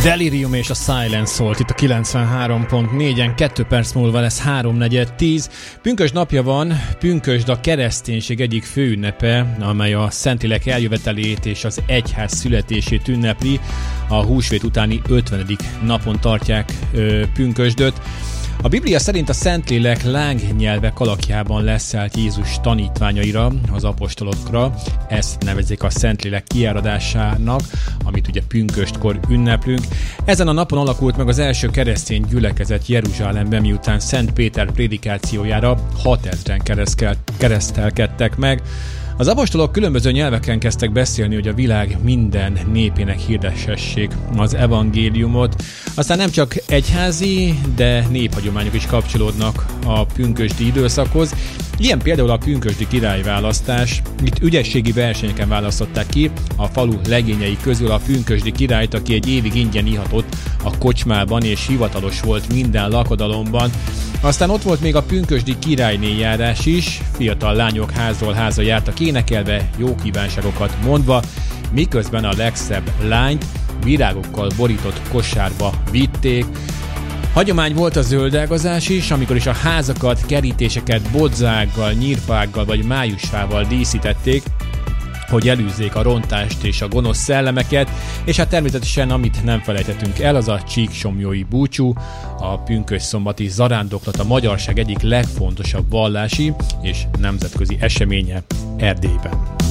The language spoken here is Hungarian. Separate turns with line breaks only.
Delirium és a Silence szólt itt a 93.4-en, 2 perc múlva lesz 3:10. Pünkösd napja van, pünkösd a kereszténység egyik főünnepe, amely a Szentlélek eljövetelét és az egyház születését ünnepli. A húsvét utáni 50. napon tartják pünkösdöt. A Biblia szerint a Szentlélek lángnyelvek alakjában leszállt Jézus tanítványaira, az apostolokra. Ezt nevezik a Szentlélek kiáradásának, amit ugye pünköstkor ünneplünk. Ezen a napon alakult meg az első keresztény gyülekezet Jeruzsálemben, miután Szent Péter prédikációjára 6000-en keresztelkedtek meg. Az apostolok különböző nyelveken kezdtek beszélni, hogy a világ minden népének hirdessessék az evangéliumot. Aztán nem csak egyházi, de néphagyományok is kapcsolódnak a pünkösdi időszakhoz. Ilyen például a pünkösdi királyválasztás. Itt ügyességi versenyeken választották ki a falu legényei közül a pünkösdi királyt, aki egy évig ingyen ihatott a kocsmában és hivatalos volt minden lakodalomban. Aztán ott volt még a pünkösdi királynéjárás is, fiatal lányok házról házra jártak énekelve, jó kívánságokat mondva, miközben a legszebb lányt virágokkal borított kosárba vitték. Hagyomány volt a zöldágazás is, amikor is a házakat, kerítéseket bodzággal, nyírfággal vagy májusfával díszítették, hogy elűzzék a rontást és a gonosz szellemeket, és hát természetesen, amit nem felejtettünk el, az a csíksomlyói búcsú, a pünkösdszombati zarándoklat a magyarság egyik legfontosabb vallási és nemzetközi eseménye Erdélyben.